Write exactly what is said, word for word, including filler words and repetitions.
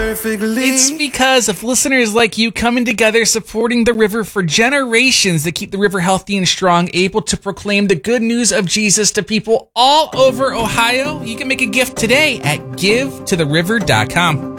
perfectly. It's because of listeners like you coming together, supporting the river for generations that keep the river healthy and strong, able to proclaim the good news of Jesus to people all over Ohio. You can make a gift today at give to the river dot com.